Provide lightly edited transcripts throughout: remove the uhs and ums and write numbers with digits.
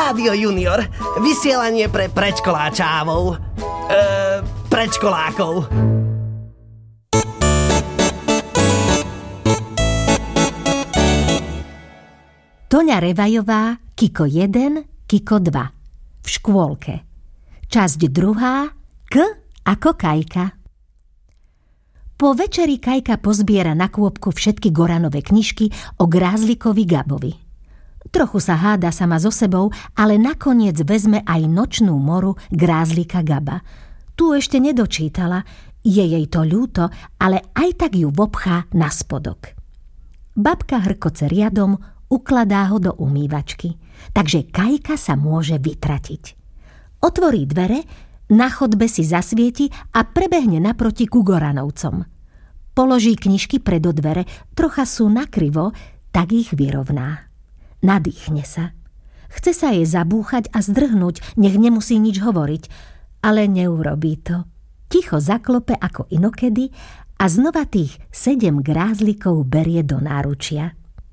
Rádio Junior. Vysielanie pre predškoláčávov. Predškolákov. Toňa Revajová, Kiko 1, Kiko 2. V škôlke. Časť 2. K ako Kajka. Po večeri Kajka pozbiera na kôpku všetky Goranove knižky o Grázlikovi Gabovi. Trochu sa háda sama so sebou, ale nakoniec vezme aj Nočnú moru Grázlika Gaba. Tu ešte nedočítala, je jej to ľúto, ale aj tak ju vopchá na spodok. Babka hrkoce riadom, ukladá ho do umývačky, takže Kajka sa môže vytratiť. Otvorí dvere, na chodbe si zasvieti a prebehne naproti ku Goranovcom. Položí knižky predo dvere, trocha sú nakrivo, tak ich vyrovná. Nadýchne sa. Chce sa jej zabúchať a zdrhnúť, nech nemusí nič hovoriť, ale neurobí to. Ticho zaklope ako inokedy a znova tých 7 grázlikov berie do náručia.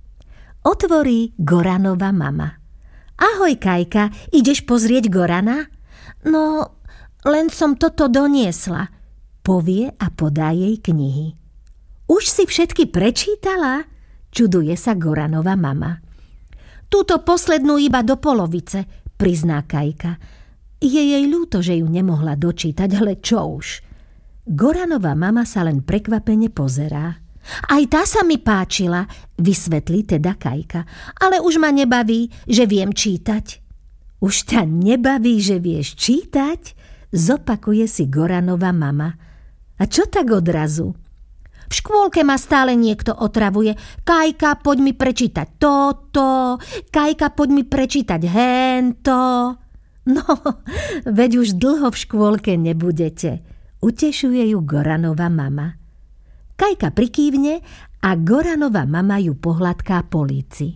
Otvorí Goranova mama. Ahoj, Kajka, ideš pozrieť Gorana? No, len som toto doniesla, povie a podá jej knihy. Už si všetky prečítala? Čuduje sa Goranova mama. Túto poslednú iba do polovice, prizná Kajka. Je jej ľúto, že ju nemohla dočítať, ale čo už. Goranova mama sa len prekvapene pozerá. Aj tá sa mi páčila, vysvetlí teda Kajka. Ale už ma nebaví, že viem čítať. Už ťa nebaví, že vieš čítať? Zopakuje si Goranova mama. A čo tak odrazu? V škôlke ma stále niekto otravuje. Kajka, poď mi prečítať toto. Kajka, poď mi prečítať hento. No, veď už dlho v škôlke nebudete. Utešuje ju Goranova mama. Kajka prikývne a Goranova mama ju pohľadká po líci.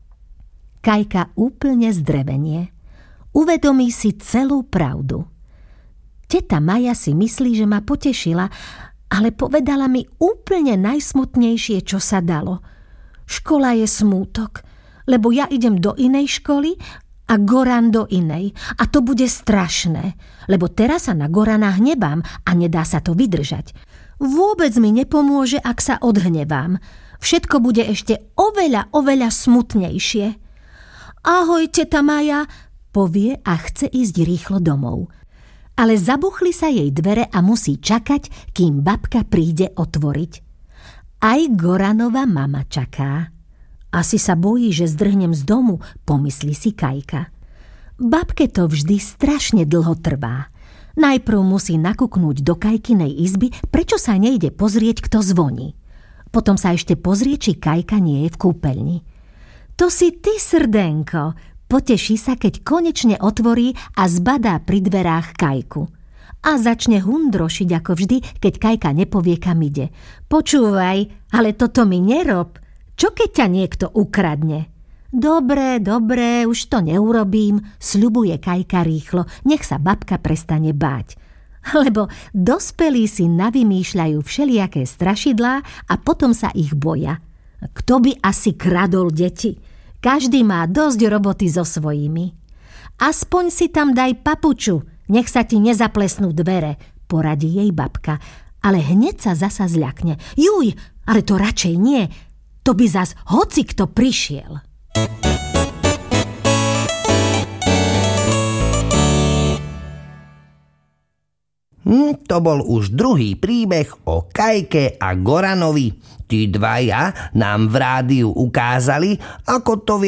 Kajka úplne zdrevenie. Uvedomí si celú pravdu. Teta Maja si myslí, že ma potešila, ale povedala mi úplne najsmutnejšie, čo sa dalo. Škola je smútok, lebo ja idem do inej školy a Goran do inej. A to bude strašné, lebo teraz sa na Gorana hnevám a nedá sa to vydržať. Vôbec mi nepomôže, ak sa odhnevám. Všetko bude ešte oveľa, oveľa smutnejšie. Ahoj, teta Maja, povie a chce ísť rýchlo domov. Ale zabuchli sa jej dvere a musí čakať, kým babka príde otvoriť. Aj Goranova mama čaká. Asi sa bojí, že zdrhnem z domu, pomyslí si Kajka. Babke to vždy strašne dlho trvá. Najprv musí nakúknúť do Kajkinej izby, prečo sa nejde pozrieť, kto zvoní. Potom sa ešte pozrie, či Kajka nie je v kúpeľni. To si ty, srdenko, poteší sa, keď konečne otvorí a zbadá pri dverách Kajku. A začne hundrošiť ako vždy, keď Kajka nepovie, kam ide. Počúvaj, ale toto mi nerob. Čo keď ťa niekto ukradne? Dobre, už to neurobím, sľubuje Kajka rýchlo, nech sa babka prestane báť. Lebo dospelí si navymýšľajú všelijaké strašidlá a potom sa ich boja. Kto by asi kradol deti? Každý má dosť roboty so svojimi. Aspoň si tam daj papuču, nech sa ti nezaplesnú dvere, poradí jej babka. Ale hneď sa zasa zľakne. Juj, ale to radšej nie, to by zas hoci kto prišiel. To bol už druhý príbeh o Kajke a Goranovi. Tí dvaja nám v rádiu ukázali, ako to